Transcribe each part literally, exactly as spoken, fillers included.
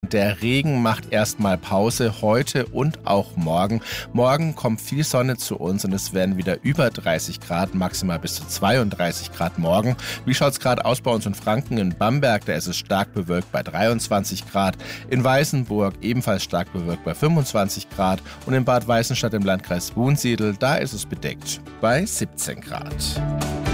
Der Regen macht erstmal Pause heute und auch morgen. Morgen kommt viel Sonne zu uns und es werden wieder über dreißig Grad, maximal bis zu zweiunddreißig Grad morgen. Wie schaut es gerade aus bei uns in Franken? In Bamberg, da ist es stark bewölkt bei dreiundzwanzig Grad. In Weißenburg ebenfalls stark bewölkt bei fünfundzwanzig Grad. Und in Bad Weißenstadt im Landkreis Wunsiedel, da ist es bedeckt bei siebzehn Grad.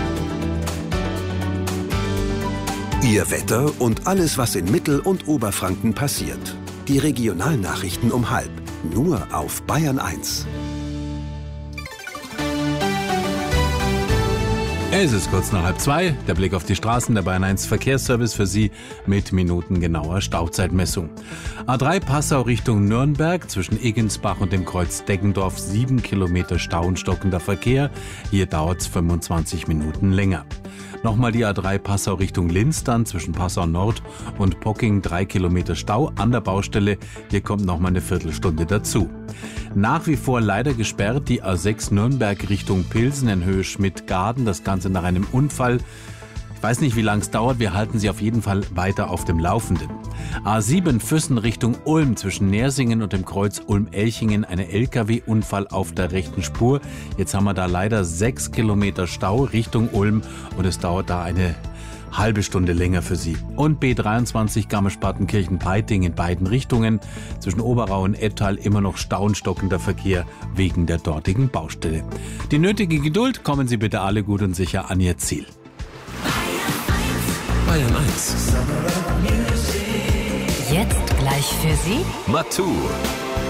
Ihr Wetter und alles, was in Mittel- und Oberfranken passiert. Die Regionalnachrichten um halb. Nur auf Bayern eins. Es ist kurz nach halb zwei. Der Blick auf die Straßen, der Bayern eins Verkehrsservice für Sie mit minutengenauer Stauzeitmessung. A drei Passau Richtung Nürnberg zwischen Eggensbach und dem Kreuz Deggendorf sieben Kilometer Stau und stockender Verkehr. Hier dauert es fünfundzwanzig Minuten länger. Nochmal die A drei Passau Richtung Linz dann zwischen Passau Nord und Pocking drei Kilometer Stau an der Baustelle. Hier kommt nochmal eine Viertelstunde dazu. Nach wie vor leider gesperrt die A sechs Nürnberg Richtung Pilsen in Höhe Schmidt-Garden. Das Ganze nach einem Unfall. Ich weiß nicht, wie lange es dauert. Wir halten Sie auf jeden Fall weiter auf dem Laufenden. A sieben Füssen Richtung Ulm zwischen Nersingen und dem Kreuz Ulm-Elchingen. Ein L K W-Unfall auf der rechten Spur. Jetzt haben wir da leider sechs Kilometer Stau Richtung Ulm und es dauert da eine halbe Stunde länger für Sie. Und B dreiundzwanzig Garmisch-Partenkirchen-Peiting in beiden Richtungen. Zwischen Oberau und Ettal immer noch Stau und stockender Verkehr wegen der dortigen Baustelle. Die nötige Geduld, kommen Sie bitte alle gut und sicher an Ihr Ziel. Bayern eins. Jetzt gleich für Sie Matu.